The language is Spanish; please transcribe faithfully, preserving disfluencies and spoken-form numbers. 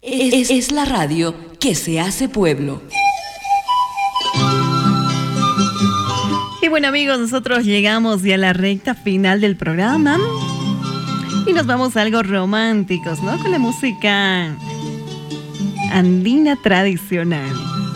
Es, es la radio que se hace pueblo. Y bueno, amigos, nosotros llegamos ya a la recta final del programa y nos vamos a algo románticos, ¿no? Con la música andina tradicional.